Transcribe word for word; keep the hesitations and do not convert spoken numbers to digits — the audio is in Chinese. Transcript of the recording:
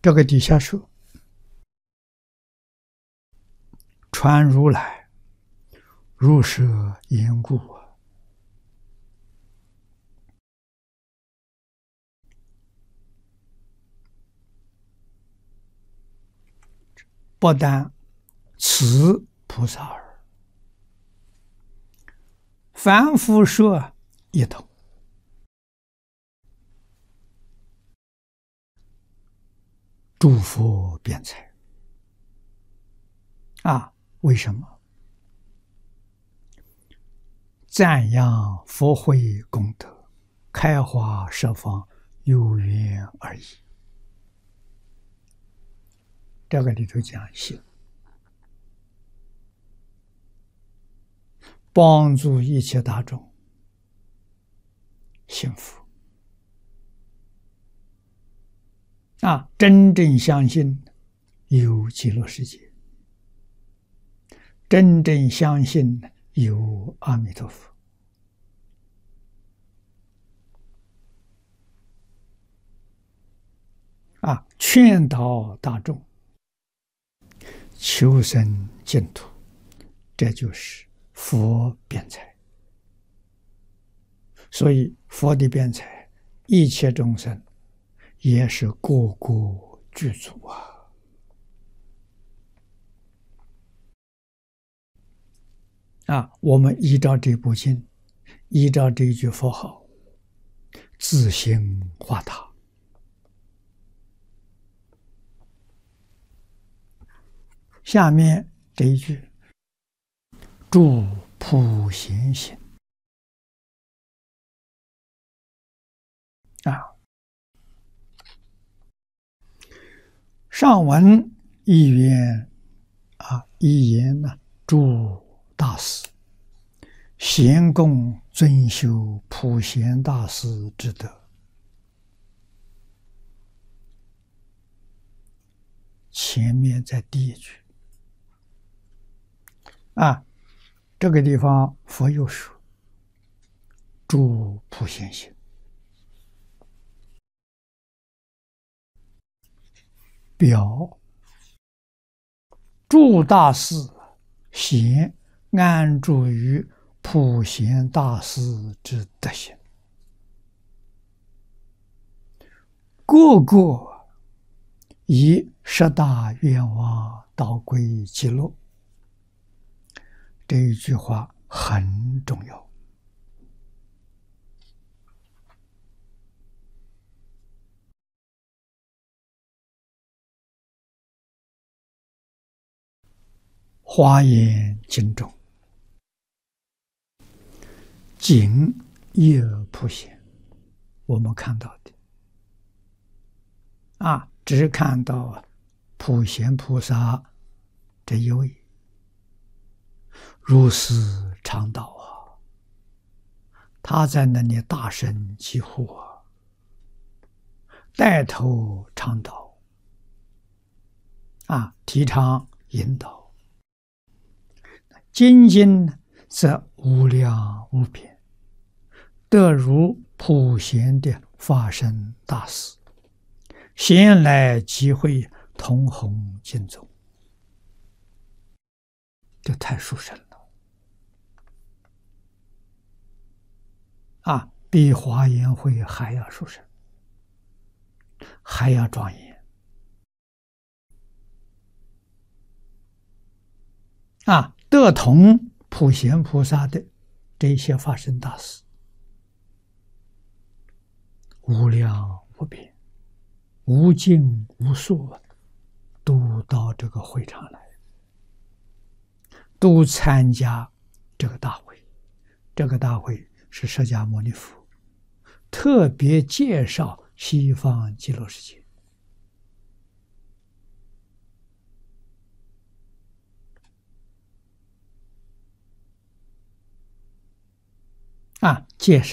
这个底下说，传如来如是言故，不但此菩萨耳，凡夫说一同。诸佛辩才啊，为什么？赞扬佛慧功德，开花设方，有缘而已。这个里头讲行，帮助一切大众幸福啊！真正相信有极乐世界，真正相信有阿弥陀佛啊！劝导大众求生净土，这就是佛辩才。所以佛的辩才，一切众生也是个个具足啊！啊，我们依照这部经，依照这一句佛号，自行化他。下面这一句，住普贤行啊。上文一言啊，一言呢，诸大师贤供尊修普贤大师之德。前面在第一句啊，这个地方佛又说诸普贤行，表诸大师贤安住于普贤大师之德行，个个以十大愿望导归极乐。这一句话很重要华严经中仅一而普贤，我们看到的啊，只看到普贤菩萨这一位，如是常导啊，他在那里大声疾呼啊，带头倡导啊，提倡引导。精进则无量无边，得如普贤的法身大士，闲来集会，同弘经宗。这太殊胜了啊！比华严会还要殊胜，还要庄严啊！得同普贤菩萨的这些法身大士，无量无边，无尽无数，都到这个会场来，都参加这个大会。这个大会是释迦牟尼佛特别介绍西方极乐世界啊，介绍